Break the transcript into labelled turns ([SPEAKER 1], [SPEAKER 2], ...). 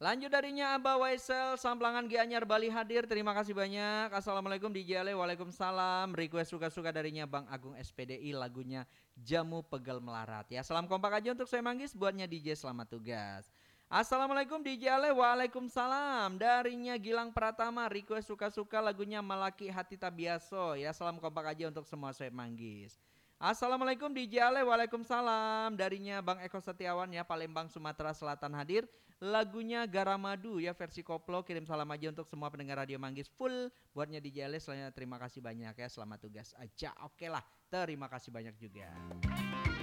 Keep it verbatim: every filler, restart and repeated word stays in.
[SPEAKER 1] Lanjut darinya Abah Waisel, Samplangan Gianyar Bali hadir. Terima kasih banyak. Assalamualaikum D J Ale. Waalaikumsalam. Request suka-suka darinya Bang Agung S P D I lagunya Jamu Pegal Melarat. Ya, salam kompak aja untuk saya Manggis, buatnya D J selamat tugas. Assalamualaikum D J Ale. Waalaikumsalam. Darinya Gilang Pratama, request suka-suka lagunya Malaki Hati Tabiaso. Ya, salam kompak aja untuk semua saya Manggis. Assalamualaikum D J Ale. Waalaikumsalam. Darinya Bang Eko Setiawan ya, Palembang Sumatera Selatan hadir. Lagunya Garamadu ya versi koplo. Kirim salam aja untuk semua pendengar Radio Manggis full. Buatnya D J Ale. Selanjutnya terima kasih banyak ya. Selamat tugas aja. Oke lah. Terima kasih banyak juga.